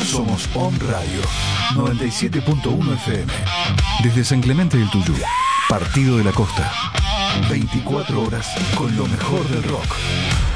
Somos On Radio 97.1 FM. Desde San Clemente del Tuyú, Partido de la Costa. 24 horas con lo mejor del rock.